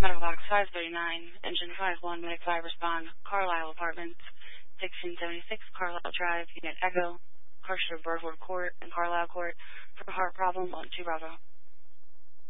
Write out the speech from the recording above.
Medical Box 539, Engine 51, Medic 5 respond, Carlisle Apartments, 1676 Carlisle Drive, Unit Echo, Carter Birdwood Court and Carlisle Court for heart problem on 2 Bravo.